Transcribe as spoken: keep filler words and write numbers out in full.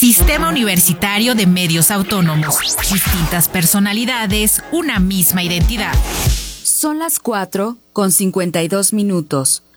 Sistema Universitario de Medios Autónomos. Distintas personalidades, una misma identidad. Son las cuatro con cincuenta y dos minutos.